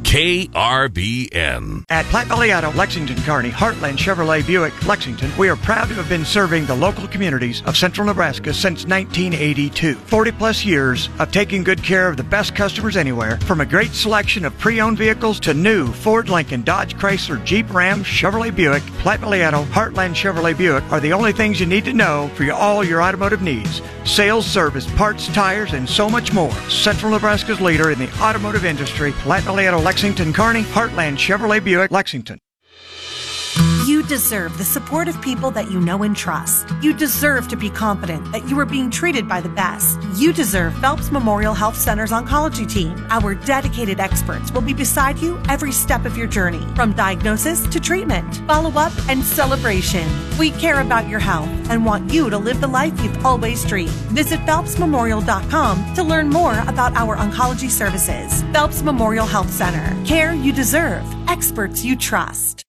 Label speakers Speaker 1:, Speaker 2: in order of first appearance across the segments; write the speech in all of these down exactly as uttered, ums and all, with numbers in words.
Speaker 1: K R V N.
Speaker 2: At Platte Valley Auto, Lexington, Kearney, Heartland Chevrolet Buick, Lexington, we are proud to have been serving the local communities of central Nebraska since nineteen eighty-two. forty plus years of taking good care of the best customers anywhere, from a great selection of pre-owned vehicles to new Ford, Lincoln, Dodge, Chrysler, Jeep, Ram, Chevrolet Buick. Platte Valley Auto, Heartland Chevrolet Buick are the only things you need to know for your, all your automotive needs. Sales, service, parts, tires, and so much more. Central Nebraska's leader in the automotive industry, Platte Valley Auto, Lexington, Kearney, Heartland Chevrolet Buick, Lexington.
Speaker 3: You deserve the support of people that you know and trust. You deserve to be confident that you are being treated by the best. You deserve Phelps Memorial Health Center's oncology team. Our dedicated experts will be beside you every step of your journey, from diagnosis to treatment, follow-up, and celebration. We care about your health and want you to live the life you've always dreamed. Visit phelps memorial dot com to learn more about our oncology services. Phelps Memorial Health Center. Care you deserve. Experts you trust.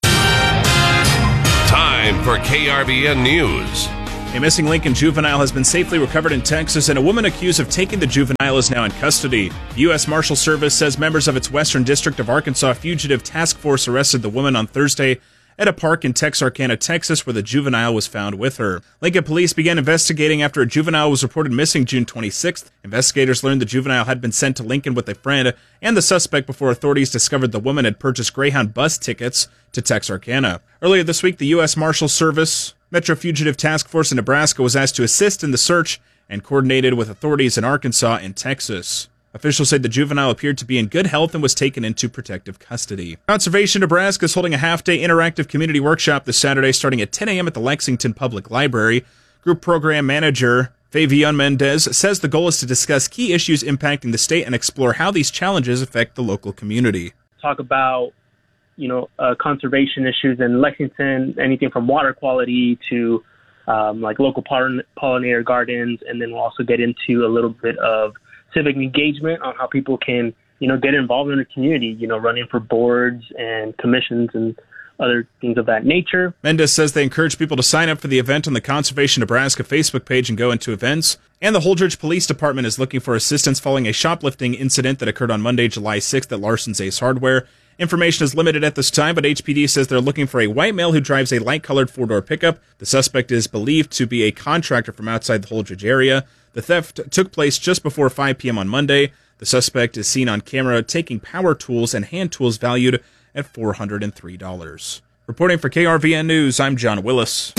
Speaker 1: Time for K R V N News.
Speaker 4: A missing Lincoln juvenile has been safely recovered in Texas, and a woman accused of taking the juvenile is now in custody. The U S Marshal Service says members of its Western District of Arkansas Fugitive Task Force arrested the woman on Thursday at a park in Texarkana, Texas, where the juvenile was found with her. Lincoln police began investigating after a juvenile was reported missing June twenty-sixth. Investigators learned the juvenile had been sent to Lincoln with a friend and the suspect before authorities discovered the woman had purchased Greyhound bus tickets to Texarkana. Earlier this week, the U S Marshal Service Metro Fugitive Task Force in Nebraska was asked to assist in the search and coordinated with authorities in Arkansas and Texas. Officials said the juvenile appeared to be in good health and was taken into protective custody. Conservation Nebraska is holding a half-day interactive community workshop this Saturday starting at ten a.m. at the Lexington Public Library. Group Program Manager Fabian Mendez says the goal is to discuss key issues impacting the state and explore how these challenges affect the local community.
Speaker 5: Talk about, you know, uh, conservation issues in Lexington, anything from water quality to um, like local pollin- pollinator gardens, and then we'll also get into a little bit of civic engagement on how people can, you know, get involved in the community, you know, running for boards and commissions and other things of that nature.
Speaker 4: Mendez says they encourage people to sign up for the event on the Conservation Nebraska Facebook page and go into events. And the Holdridge Police Department is looking for assistance following a shoplifting incident that occurred on Monday, July sixth at Larson's Ace Hardware. Information is limited at this time, but H P D says they're looking for a white male who drives a light-colored four-door pickup. The suspect is believed to be a contractor from outside the Holdridge area. The theft took place just before five p.m. on Monday. The suspect is seen on camera taking power tools and hand tools valued at four hundred three dollars. Reporting for K R V N News, I'm John Willis.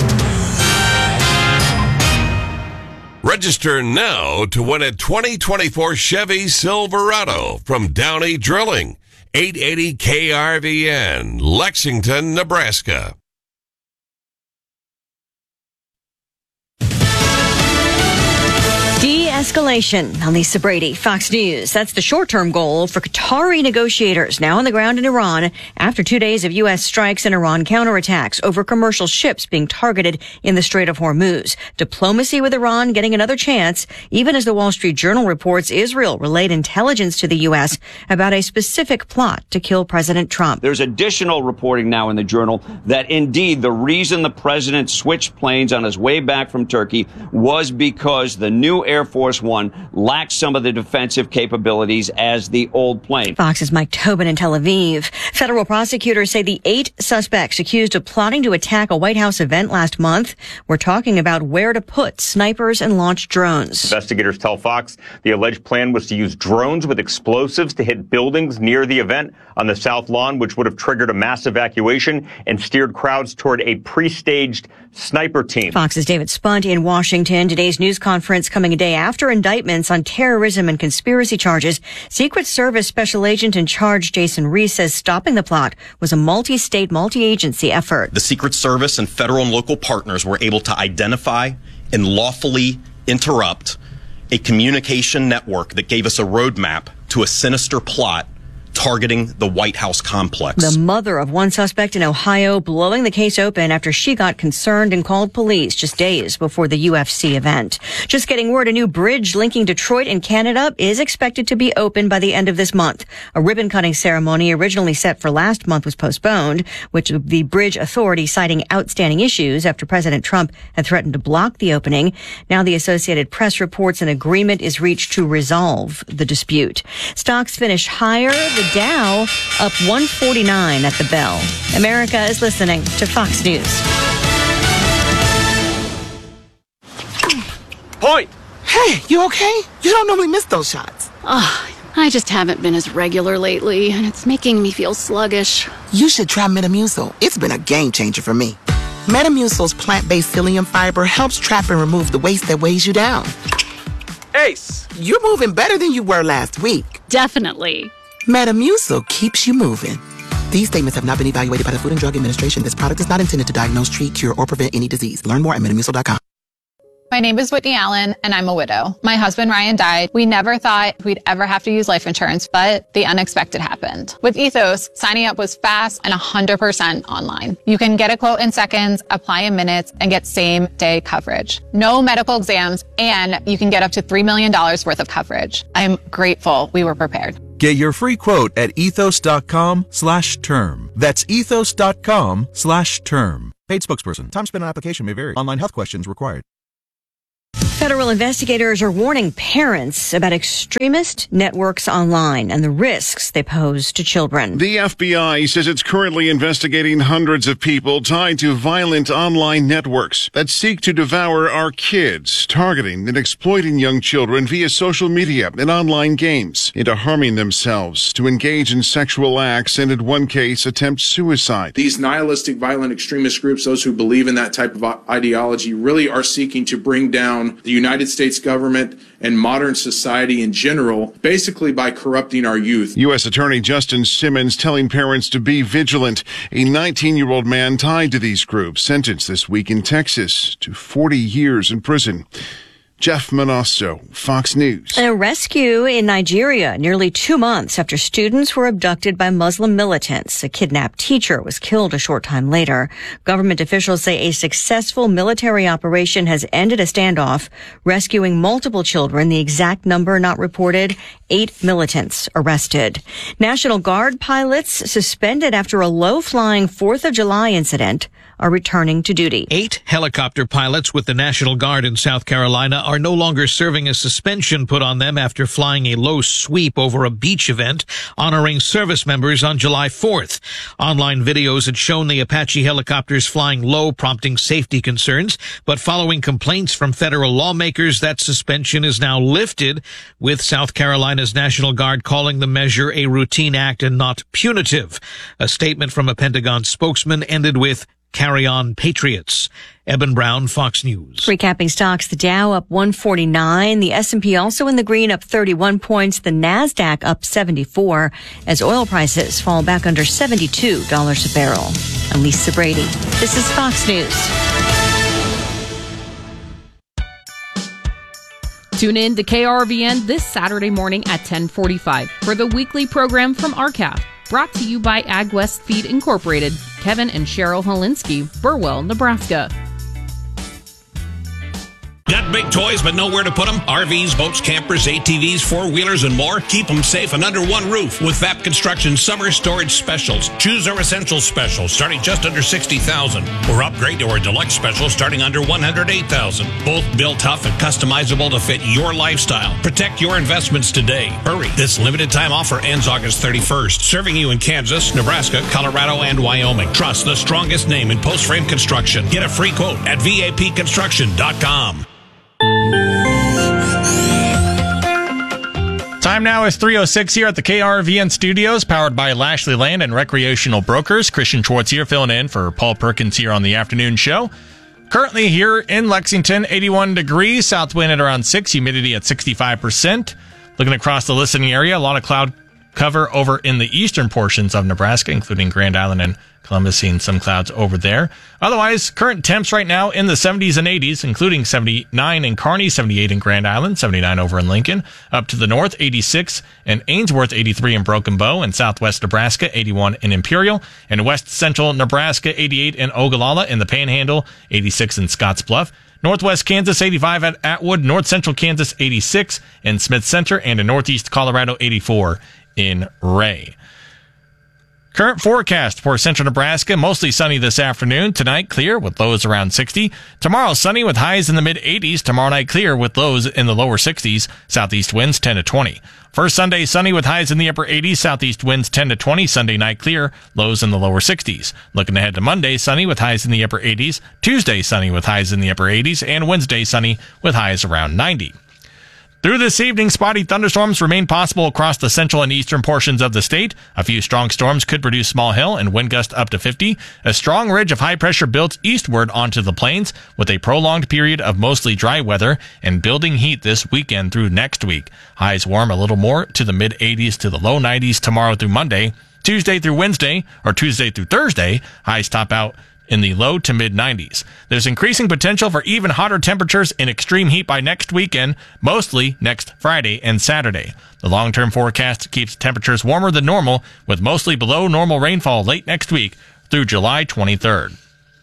Speaker 1: Register now to win a twenty twenty-four Chevy Silverado from Downey Drilling. eight eighty K R V N, Lexington, Nebraska.
Speaker 6: De-escalation. I'm Lisa Brady, Fox News. That's the short-term goal for Qatari negotiators now on the ground in Iran after two days of U S strikes and Iran counterattacks over commercial ships being targeted in the Strait of Hormuz. Diplomacy with Iran getting another chance, even as the Wall Street Journal reports Israel relayed intelligence to the U S about a specific plot to kill President Trump.
Speaker 7: There's additional reporting now in the Journal that indeed the reason the president switched planes on his way back from Turkey was because the new Air Force One lacks some of the defensive capabilities as the old plane.
Speaker 6: Fox's Mike Tobin in Tel Aviv. Federal prosecutors say the eight suspects accused of plotting to attack a White House event last month were talking about where to put snipers and launch drones.
Speaker 8: Investigators tell Fox the alleged plan was to use drones with explosives to hit buildings near the event on the South Lawn, which would have triggered a mass evacuation and steered crowds toward a pre-staged sniper team.
Speaker 6: Fox's David Spunt in Washington. Today's news conference coming a day after indictments on terrorism and conspiracy charges. Secret Service Special Agent in charge Jason Reese says stopping the plot was a multi-state, multi-agency effort.
Speaker 9: The Secret Service and federal and local partners were able to identify and lawfully interrupt a communication network that gave us a roadmap to a sinister plot targeting the White House complex.
Speaker 6: The mother of one suspect in Ohio blowing the case open after she got concerned and called police just days before the U F C event. Just getting word a new bridge linking Detroit and Canada is expected to be open by the end of this month. A ribbon-cutting ceremony originally set for last month was postponed, which the bridge authority citing outstanding issues after President Trump had threatened to block the opening. Now the Associated Press reports an agreement is reached to resolve the dispute. Stocks finished higher. The The Dow up one forty-nine at the bell. America is listening to Fox News.
Speaker 10: Point! Hey, you okay? You don't normally miss those shots.
Speaker 11: Oh, I just haven't been as regular lately, and it's making me feel sluggish.
Speaker 10: You should try Metamucil. It's been a game changer for me. Metamucil's plant-based psyllium fiber helps trap and remove the waste that weighs you down. Ace, you're moving better than you were last week.
Speaker 11: Definitely.
Speaker 10: Metamucil keeps you moving. These statements have not been evaluated by the Food and Drug Administration. This product is not intended to diagnose, treat, cure, or prevent any disease. Learn more at metamucil dot com.
Speaker 12: My name is Whitney Allen, and I'm a widow. My husband, Ryan, died. We never thought we'd ever have to use life insurance, but the unexpected happened. With Ethos, signing up was fast and one hundred percent online. You can get a quote in seconds, apply in minutes, and get same-day coverage. No medical exams, and you can get up to three million dollars worth of coverage. I'm grateful we were prepared.
Speaker 13: Get your free quote at ethos.com slash term. That's ethos.com slash term. Paid spokesperson. Time spent on application may vary. Online health questions required.
Speaker 6: Federal investigators are warning parents about extremist networks online and the risks they pose to children.
Speaker 14: The F B I says it's currently investigating hundreds of people tied to violent online networks that seek to devour our kids, targeting and exploiting young children via social media and online games into harming themselves, to engage in sexual acts, and in one case, attempt suicide.
Speaker 15: These nihilistic violent extremist groups, those who believe in that type of ideology, really are seeking to bring down the United States government and modern society in general, basically by corrupting our youth.
Speaker 14: U S Attorney Justin Simmons telling parents to be vigilant. A nineteen-year-old man tied to these groups sentenced this week in Texas to forty years in prison. Jeff Manasso, Fox News.
Speaker 6: A rescue in Nigeria nearly two months after students were abducted by Muslim militants. A kidnapped teacher was killed a short time later. Government officials say a successful military operation has ended a standoff, rescuing multiple children. The exact number not reported. Eight militants arrested. National Guard pilots suspended after a low-flying fourth of July incident are returning to duty.
Speaker 16: Eight helicopter pilots with the National Guard in South Carolina are no longer serving a suspension put on them after flying a low sweep over a beach event honoring service members on July fourth. Online videos had shown the Apache helicopters flying low, prompting safety concerns, but following complaints from federal lawmakers, that suspension is now lifted, with South Carolina's National Guard calling the measure a routine act and not punitive. A statement from a Pentagon spokesman ended with, "Carry on, Patriots." Eben Brown, Fox News.
Speaker 6: Recapping stocks, the Dow up one forty-nine, the S and P also in the green up thirty-one points, the NASDAQ up seventy-four as oil prices fall back under seventy-two dollars a barrel. I'm Lisa Brady. This is Fox News.
Speaker 17: Tune in to K R V N this Saturday morning at ten forty-five for the weekly program from R C A F. Brought to you by AgWest Feed Incorporated. Kevin and Cheryl Holinsky, Burwell, Nebraska.
Speaker 18: Got big toys but nowhere to put them? R Vs, boats, campers, A T Vs, four-wheelers, and more? Keep them safe and under one roof with V A P Construction Summer Storage Specials. Choose our Essential Special starting just under sixty thousand dollars or upgrade to our Deluxe Special starting under one hundred eight thousand dollars. Both built tough and customizable to fit your lifestyle. Protect your investments today. Hurry. This limited time offer ends August thirty-first. Serving you in Kansas, Nebraska, Colorado, and Wyoming. Trust the strongest name in post-frame construction. Get a free quote at V A P construction dot com.
Speaker 19: Time now is three oh six here at the K R V N studios, powered by Lashley Land and Recreational Brokers. Christian Schwartz here, filling in for Paul Perkins here on the afternoon show. Currently here in Lexington, eighty-one degrees, south wind at around six, humidity at sixty-five percent. Looking across the listening area, a lot of cloud cover over in the eastern portions of Nebraska, including Grand Island and Columbus, seeing some clouds over there. Otherwise, current temps right now in the seventies and eighties, including seventy-nine in Kearney, seventy-eight in Grand Island, seventy-nine over in Lincoln. Up to the north, eighty-six in Ainsworth, eighty-three in Broken Bow, and southwest Nebraska, eighty-one in Imperial, and west central Nebraska, eighty-eight in Ogallala, in the Panhandle, eighty-six in Scottsbluff. Northwest Kansas, eighty-five at Atwood, north central Kansas, eighty-six in Smith Center, and in northeast Colorado, eighty-four in Ray. Current forecast for central Nebraska, mostly sunny this afternoon. Tonight, clear with lows around sixty. Tomorrow, sunny with highs in the mid-eighties. Tomorrow night, clear with lows in the lower sixties. Southeast winds ten to twenty. First Sunday, sunny with highs in the upper eighties. Southeast winds ten to twenty. Sunday night, clear, lows in the lower sixties. Looking ahead to Monday, sunny with highs in the upper eighties. Tuesday, sunny with highs in the upper eighties. And Wednesday, sunny with highs around ninety. Through this evening, spotty thunderstorms remain possible across the central and eastern portions of the state. A few strong storms could produce small hail and wind gusts up to fifty. A strong ridge of high pressure builds eastward onto the plains with a prolonged period of mostly dry weather and building heat this weekend through next week. Highs warm a little more to the mid-eighties to the low nineties tomorrow through Monday. Tuesday through Wednesday, or Tuesday through Thursday, highs top out in the low to mid-nineties. There's increasing potential for even hotter temperatures and extreme heat by next weekend, mostly next Friday and Saturday. The long-term forecast keeps temperatures warmer than normal, with mostly below normal rainfall late next week through July twenty-third.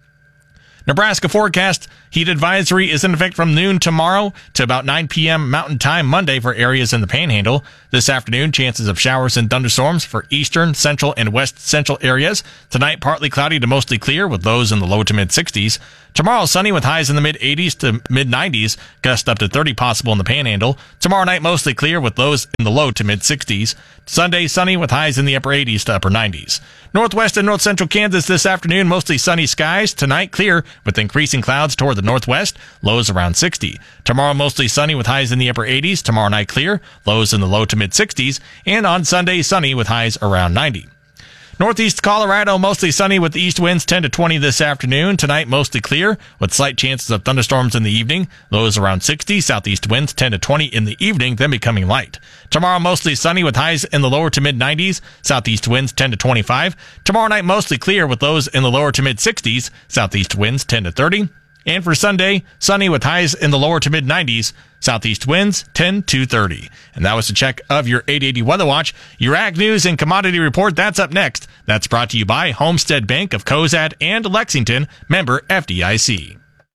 Speaker 19: Nebraska forecast, heat advisory is in effect from noon tomorrow to about nine p.m. Mountain Time Monday for areas in the Panhandle. This afternoon, chances of showers and thunderstorms for eastern, central, and west central areas. Tonight, partly cloudy to mostly clear with lows in the low to mid-sixties. Tomorrow, sunny with highs in the mid-eighties to mid-nineties, gust up to thirty possible in the Panhandle. Tomorrow night, mostly clear with lows in the low to mid-sixties. Sunday, sunny with highs in the upper eighties to upper nineties. Northwest and north central Kansas this afternoon, mostly sunny skies. Tonight, clear with increasing clouds toward the northwest, lows around sixty. Tomorrow, mostly sunny with highs in the upper eighties. Tomorrow night, clear, lows in the low to mid-sixties. And on Sunday, sunny with highs around ninety. Northeast Colorado, mostly sunny with east winds ten to twenty this afternoon. Tonight, mostly clear with slight chances of thunderstorms in the evening. Lows around sixty. Southeast winds ten to twenty in the evening, then becoming light. Tomorrow, mostly sunny with highs in the lower to mid-nineties. Southeast winds ten to twenty-five. Tomorrow night, mostly clear with lows in the lower to mid-sixties. Southeast winds ten to thirty. And for Sunday, sunny with highs in the lower to mid-nineties. Southeast winds ten to thirty. And that was a check of your eight eighty Weather Watch. Your Ag News and Commodity Report, that's up next. That's brought to you by Homestead Bank of Cozad and Lexington, member F D I C.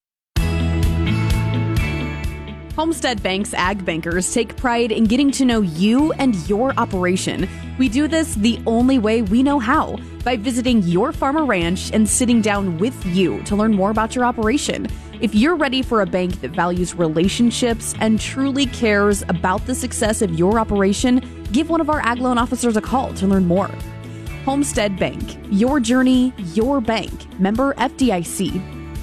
Speaker 20: Homestead Bank's ag bankers take pride in getting to know you and your operation. We do this the only way we know how, by visiting your farm or ranch and sitting down with you to learn more about your operation. If you're ready for a bank that values relationships and truly cares about the success of your operation, give one of our ag loan officers a call to learn more. Homestead Bank, your journey, your bank. Member F D I C.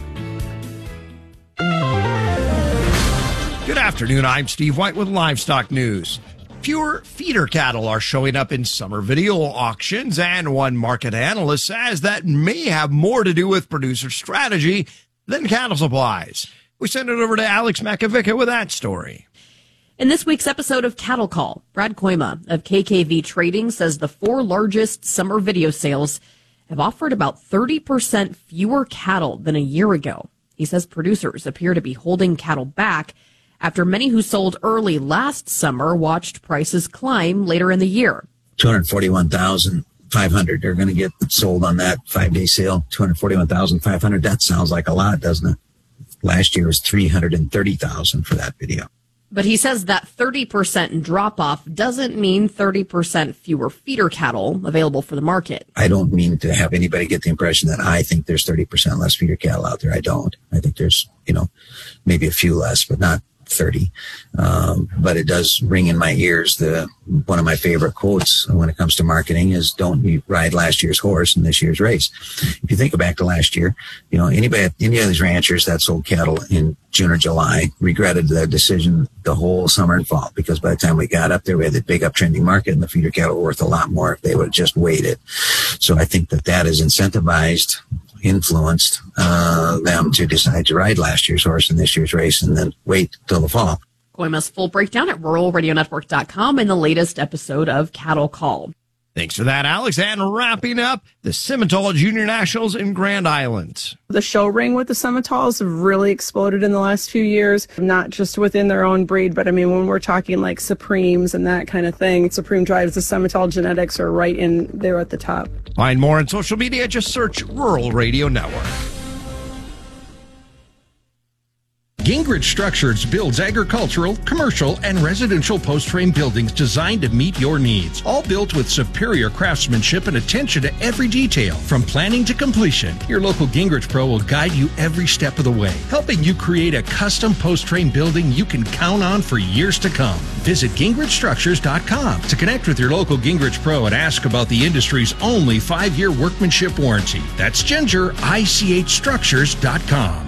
Speaker 21: Good afternoon, I'm Steve White with Livestock News. Fewer feeder cattle are showing up in summer video auctions, and one market analyst says that may have more to do with producer strategy than cattle supplies. We send it over to Alex Makovica with that story.
Speaker 22: In this week's episode of Cattle Call, Brad Koima of K K V Trading says the four largest summer video sales have offered about thirty percent fewer cattle than a year ago. He says producers appear to be holding cattle back after many who sold early last summer watched prices climb later in the year.
Speaker 23: two hundred forty-one thousand five hundred are going to get sold on that five-day sale. two hundred forty-one thousand five hundred, that sounds like a lot, doesn't it? Last year was three hundred thirty thousand for that video.
Speaker 22: But he says that thirty percent drop-off doesn't mean thirty percent fewer feeder cattle available for the market.
Speaker 23: I don't mean to have anybody get the impression that I think there's thirty percent less feeder cattle out there. I don't. I think there's, you know, maybe a few less, but not thirty. Um, but it does ring in my ears. The one of my favorite quotes when it comes to marketing is, don't ride last year's horse in this year's race. If you think back to last year, you know, anybody, any of these ranchers that sold cattle in June or July regretted their decision the whole summer and fall, because by the time we got up there, we had the big uptrending market and the feeder cattle were worth a lot more if they would have just waited. So I think that that is incentivized, influenced uh, them to decide to ride last year's horse in this year's race and then wait till the fall.
Speaker 22: Koima's full breakdown at rural radio network dot com in the latest episode of Cattle Call.
Speaker 21: Thanks for that, Alex. And wrapping up, the Simmental Junior Nationals in Grand Island.
Speaker 24: The show ring with the Simmentals have really exploded in the last few years, not just within their own breed, but I mean, when we're talking like Supremes and that kind of thing, Supreme Drives, the Simmental genetics are right in there at the top.
Speaker 21: Find more on social media. Just search Rural Radio Network.
Speaker 2: Gingrich Structures builds agricultural, commercial, and residential post-frame buildings designed to meet your needs. All built with superior craftsmanship and attention to every detail. From planning to completion, your local Gingrich Pro will guide you every step of the way, helping you create a custom post-frame building you can count on for years to come. Visit Gingrich Structures dot com to connect with your local Gingrich Pro and ask about the industry's only five-year workmanship warranty. That's Ginger I C H Structures dot com.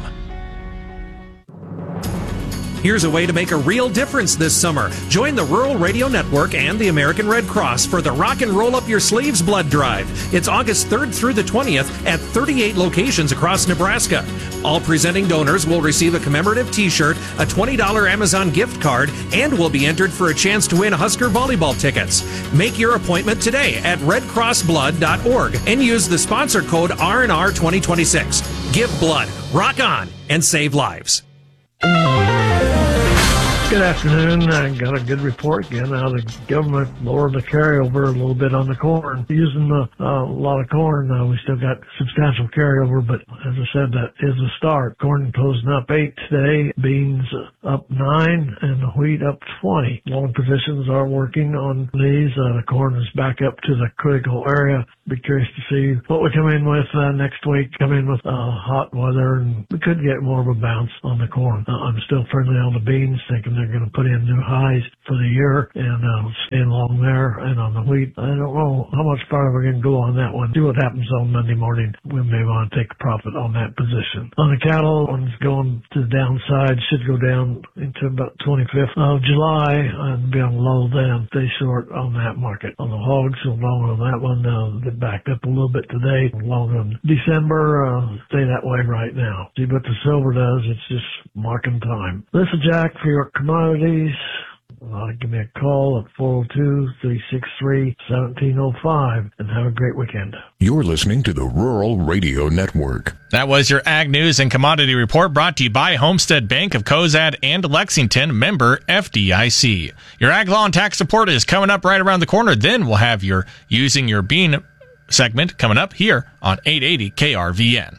Speaker 3: Here's a way to make a real difference this summer. Join the Rural Radio Network and the American Red Cross for the Rock and Roll Up Your Sleeves Blood Drive. It's August third through the twentieth at thirty-eight locations across Nebraska. All presenting donors will receive a commemorative t-shirt, a twenty dollars Amazon gift card, and will be entered for a chance to win Husker volleyball tickets. Make your appointment today at red cross blood dot org and use the sponsor code R and R twenty twenty-six. Give blood, rock on, and save lives.
Speaker 4: Good afternoon. I got a good report again. Now the government lowered the carryover a little bit on the corn. Using the, uh, a lot of corn, uh, we still got substantial carryover, but as I said, that is a start. Corn closing up eight today, beans up nine, and the wheat up twenty. Long positions are working on these. Uh, the corn is back up to the critical area. Be curious to see what we come in with uh, next week. Come in with uh, hot weather, and we could get more of a bounce on the corn. Uh, I'm still friendly on the beans, thinking they're going to put in new highs for the year and uh, stay along there. And on the wheat, I don't know how much farther we're going to go on that one. See what happens on Monday morning. We may want to take a profit on that position. On the cattle, one's going to the downside, should go down into about twenty-fifth of July and be on low then. Stay short on that market. On the hogs, so long on that one, uh, they backed up a little bit today. Long on December, uh, stay that way right now. See what the silver does. It's just marking time. This is Jack for your commodities. Uh, give me a call at four oh two, three six three, one seven oh five and have a great weekend.
Speaker 5: You're listening to the Rural Radio Network.
Speaker 19: That was your Ag News and Commodity Report brought to you by Homestead Bank of Cozad and Lexington, member F D I C. Your Ag Law and Tax Support is coming up right around the corner. Then we'll have your Using Your Bean segment coming up here on eight eighty K R V N.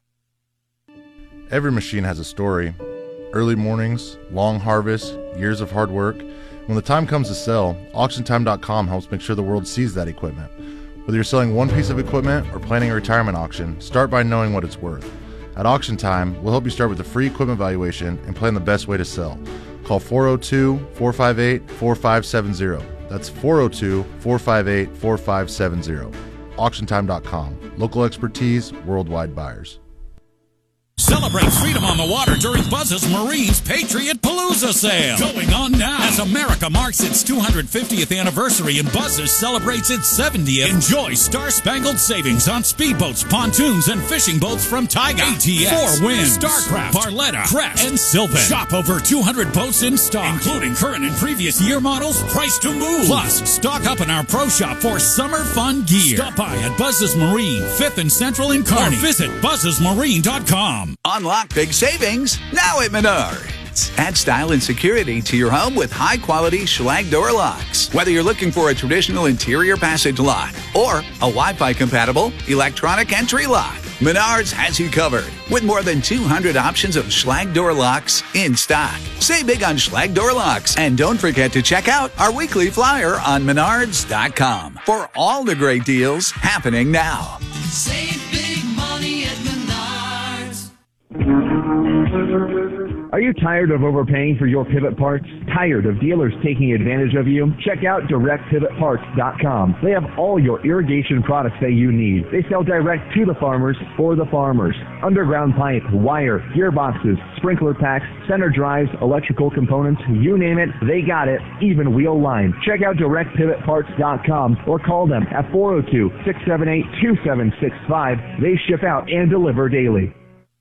Speaker 25: Every machine has a story. Early mornings, long harvests, years of hard work. When the time comes to sell, auction time dot com helps make sure the world sees that equipment. Whether you're selling one piece of equipment or planning a retirement auction, start by knowing what it's worth. At Auction Time, we'll help you start with a free equipment valuation and plan the best way to sell. Call four oh two, four five eight, four five seven oh. That's four oh two, four five eight, four five seven oh. auction time dot com. Local expertise, worldwide buyers.
Speaker 26: Celebrate freedom on the water during Buzz's Marine's Patriot Palooza sale. Going on now. As America marks its two hundred fiftieth anniversary and Buzz's celebrates its seventieth. Enjoy star-spangled savings on speedboats, pontoons, and fishing boats from Taiga, A T S, Four Winds, Starcraft, Barletta, Crest, and Sylvan. Shop over two hundred boats in stock, including current and previous year models, priced to move. Plus, stock up in our pro shop for summer fun gear. Stop by at Buzz's Marine, fifth and Central in Kearney. Or visit buzzes marine dot com.
Speaker 27: Unlock big savings now at Menards. Add style and security to your home with high-quality Schlage door locks. Whether you're looking for a traditional interior passage lock or a Wi-Fi compatible electronic entry lock, Menards has you covered with more than two hundred options of Schlage door locks in stock. Save big on Schlage door locks, and don't forget to check out our weekly flyer on menards dot com for all the great deals happening now.
Speaker 28: Save big money at Menards.
Speaker 29: Are you tired of overpaying for your pivot parts? Tired of dealers taking advantage of you? Check out direct pivot parts dot com. They have all your irrigation products that you need. They sell direct to the farmers for the farmers. Underground pipe, wire, gearboxes, sprinkler packs, center drives, electrical components, you name it, they got it, even wheel line. Check out direct pivot parts dot com or call them at four oh two, six seven eight, two seven six five. They ship out and deliver daily.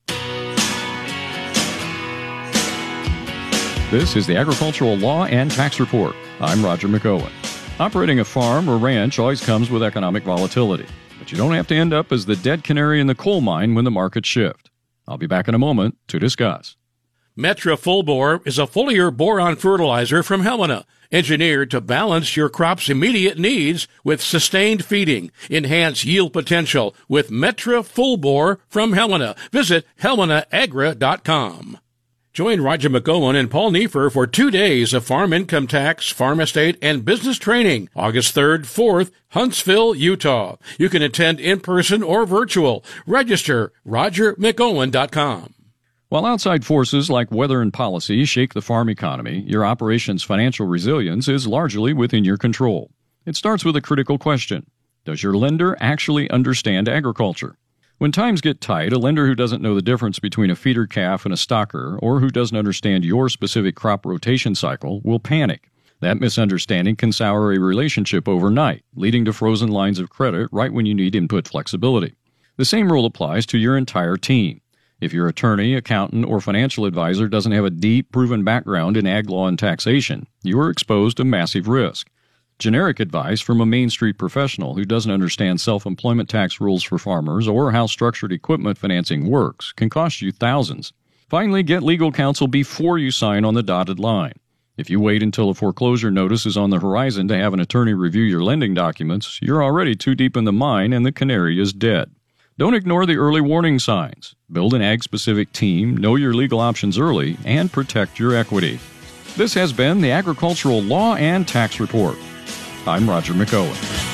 Speaker 30: This is the Agricultural Law and Tax Report. I'm Roger McOwen. Operating a farm or ranch always comes with economic volatility, but you don't have to end up as the dead canary in the coal mine when the markets shift. I'll be back in a moment to discuss.
Speaker 18: Metra Full Bore is a foliar boron fertilizer from Helena, engineered to balance your crop's immediate needs with sustained feeding. Enhance yield potential with Metra Full Bore from Helena. Visit helena agra dot com.
Speaker 1: Join Roger McGowan and Paul Neefer for two days of farm income tax, farm estate, and business training. August third, fourth, Huntsville, Utah. You can attend in person or virtual. Register roger mcgowan dot com.
Speaker 30: While outside forces like weather and policy shake the farm economy, your operation's financial resilience is largely within your control. It starts with a critical question. Does your lender actually understand agriculture? When times get tight, a lender who doesn't know the difference between a feeder calf and a stocker, or who doesn't understand your specific crop rotation cycle, will panic. That misunderstanding can sour a relationship overnight, leading to frozen lines of credit right when you need input flexibility. The same rule applies to your entire team. If your attorney, accountant, or financial advisor doesn't have a deep, proven background in ag law and taxation, you are exposed to massive risk. Generic advice from a Main Street professional who doesn't understand self-employment tax rules for farmers or how structured equipment financing works can cost you thousands. Finally, get legal counsel before you sign on the dotted line. If you wait until a foreclosure notice is on the horizon to have an attorney review your lending documents, you're already too deep in the mine and the canary is dead. Don't ignore the early warning signs. Build an ag-specific team, know your legal options early, and protect your equity. This has been the Agricultural Law and Tax Report. I'm Roger McOwen.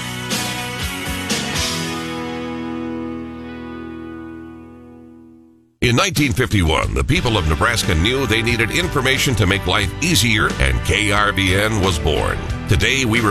Speaker 7: In nineteen fifty-one, the people of Nebraska knew they needed information to make life easier, and K R V N was born. Today, we